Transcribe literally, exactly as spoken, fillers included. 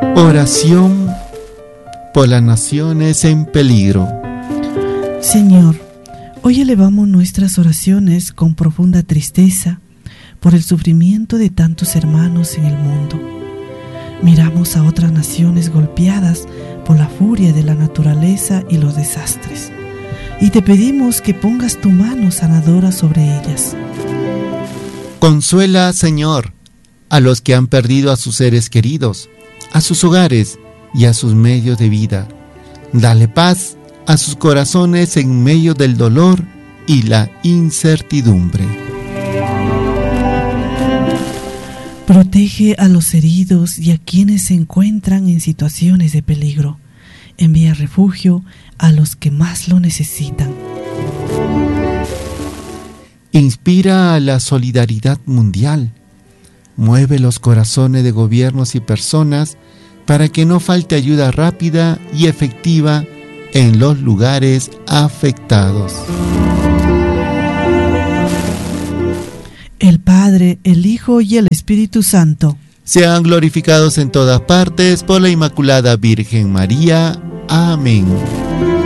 Oración por las naciones en peligro. Señor, hoy elevamos nuestras oraciones con profunda tristeza por el sufrimiento de tantos hermanos en el mundo. Miramos a otras naciones golpeadas por la furia de la naturaleza y los desastres, y te pedimos que pongas tu mano sanadora sobre ellas. Consuela, Señor, a los que han perdido a sus seres queridos, a sus hogares y a sus medios de vida. Dale paz a sus corazones en medio del dolor y la incertidumbre. Protege a los heridos y a quienes se encuentran en situaciones de peligro. Envía refugio a los que más lo necesitan. Inspira a la solidaridad mundial. Mueve los corazones de gobiernos y personas para que no falte ayuda rápida y efectiva en los lugares afectados. El Padre, el Hijo y el Espíritu Santo sean glorificados en todas partes por la Inmaculada Virgen María. Amén.